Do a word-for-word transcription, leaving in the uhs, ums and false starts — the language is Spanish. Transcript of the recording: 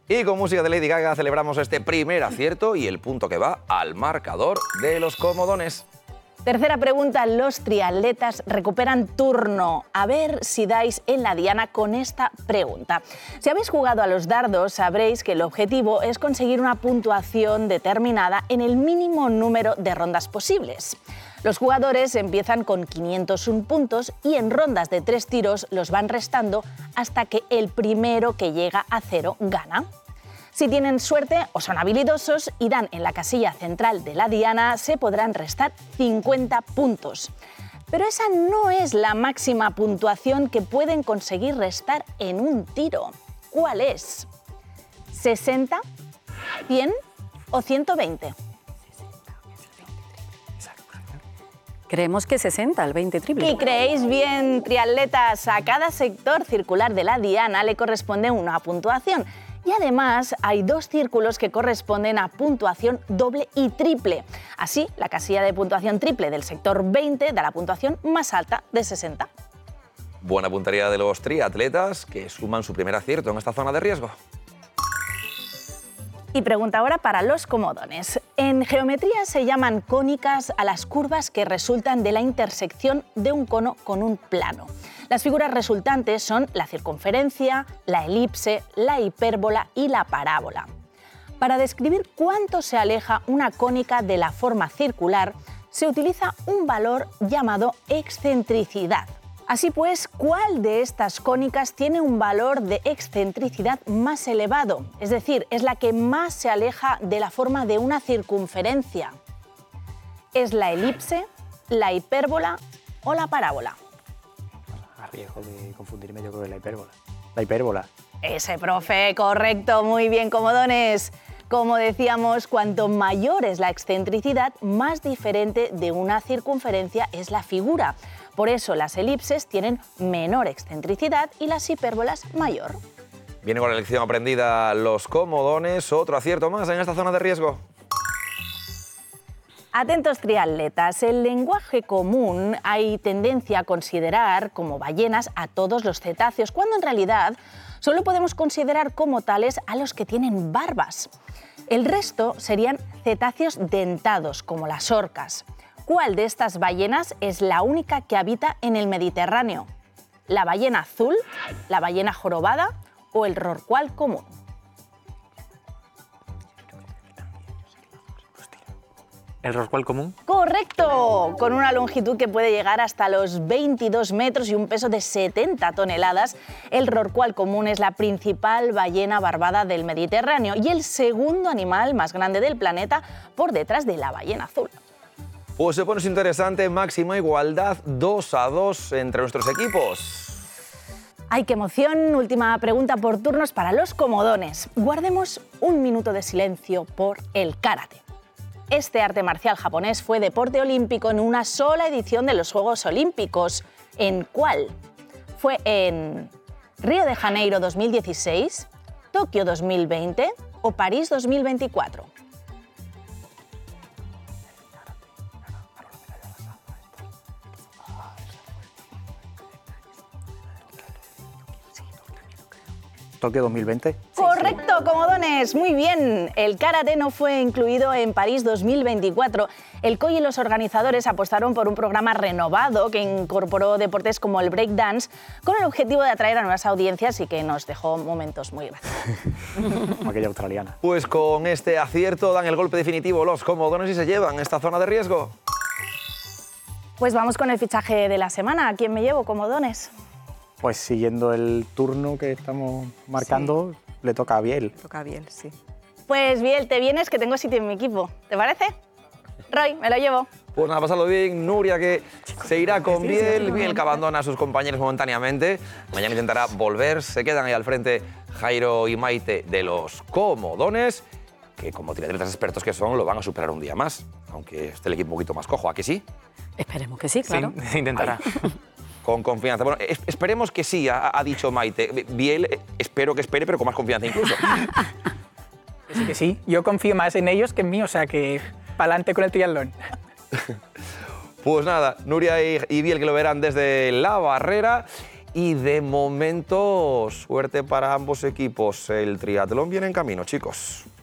Y con música de Lady Gaga celebramos este primer acierto y el punto que va al marcador de los comodones. Tercera pregunta, los triatletas recuperan turno. A ver si dais en la diana con esta pregunta. Si habéis jugado a los dardos, sabréis que el objetivo es conseguir una puntuación determinada en el mínimo número de rondas posibles. Los jugadores empiezan con quinientos uno puntos y en rondas de tres tiros los van restando hasta que el primero que llega a cero gana. Si tienen suerte o son habilidosos, irán en la casilla central de la diana, se podrán restar cincuenta puntos. Pero esa no es la máxima puntuación que pueden conseguir restar en un tiro. ¿Cuál es? ¿sesenta, cien o ciento veinte? Creemos que sesenta, el veinte triple. Y creéis bien, triatletas, a cada sector circular de la diana le corresponde una puntuación. Y además hay dos círculos que corresponden a puntuación doble y triple. Así, la casilla de puntuación triple del sector veinte da la puntuación más alta de sesenta. Buena puntería de los triatletas que suman su primer acierto en esta zona de riesgo. Y pregunta ahora para los comodones. En geometría se llaman cónicas a las curvas que resultan de la intersección de un cono con un plano. Las figuras resultantes son la circunferencia, la elipse, la hipérbola y la parábola. Para describir cuánto se aleja una cónica de la forma circular, se utiliza un valor llamado excentricidad. Así pues, ¿cuál de estas cónicas tiene un valor de excentricidad más elevado? Es decir, es la que más se aleja de la forma de una circunferencia. ¿Es la elipse, la hipérbola o la parábola? A riesgo de confundirme, yo creo que la hipérbola. La hipérbola. Ese, profe, correcto, muy bien, comodones. Como decíamos, cuanto mayor es la excentricidad, más diferente de una circunferencia es la figura. Por eso las elipses tienen menor excentricidad y las hipérbolas mayor. Viene con la lección aprendida los comodones. Otro acierto más en esta zona de riesgo. Atentos triatletas, en lenguaje común hay tendencia a considerar como ballenas a todos los cetáceos, cuando en realidad solo podemos considerar como tales a los que tienen barbas. El resto serían cetáceos dentados, como las orcas. ¿Cuál de estas ballenas es la única que habita en el Mediterráneo? ¿La ballena azul, la ballena jorobada o el rorcual común? ¿El rorcual común? ¡Correcto! Con una longitud que puede llegar hasta los veintidós metros y un peso de setenta toneladas, el rorcual común es la principal ballena barbada del Mediterráneo y el segundo animal más grande del planeta por detrás de la ballena azul. Pues se pone interesante, máxima igualdad, dos a dos entre nuestros equipos. ¡Ay, qué emoción! Última pregunta por turnos para los comodones. Guardemos un minuto de silencio por el karate. Este arte marcial japonés fue deporte olímpico en una sola edición de los Juegos Olímpicos. ¿En cuál? ¿Fue en Río de Janeiro dos mil dieciséis, Tokio dos mil veinte o París dos mil veinticuatro? Tokio dos mil veinte. Correcto, comodones, muy bien. El karate no fue incluido en París dos mil veinticuatro. El C O I y los organizadores apostaron por un programa renovado que incorporó deportes como el breakdance con el objetivo de atraer a nuevas audiencias y que nos dejó momentos muy graciosos. Como aquella australiana. Pues con este acierto dan el golpe definitivo los comodones y se llevan esta zona de riesgo. Pues vamos con el fichaje de la semana. ¿A quién me llevo, comodones? Pues siguiendo el turno que estamos marcando, sí. Le toca a Biel. Toca a Biel, sí. Pues Biel, te vienes que tengo sitio en mi equipo. ¿Te parece? Roy, me lo llevo. Pues nada, pasarlo bien. Nuria que se irá con Biel. Biel que abandona a sus compañeros momentáneamente. Mañana intentará volver. Se quedan ahí al frente Jairo y Maite de los comodones, que como triatletas expertos que son, lo van a superar un día más. Aunque esté el equipo un poquito más cojo. ¿A que sí? Esperemos que sí, claro. Sí, se intentará. Con confianza. Bueno, es, esperemos que sí, ha, ha dicho Maite. Biel, espero que espere, pero con más confianza incluso. Sí que sí, yo confío más en ellos que en mí, o sea que pa'lante con el triatlón. Pues nada, Nuria y, y Biel que lo verán desde la barrera. Y de momento, suerte para ambos equipos. El triatlón viene en camino, chicos.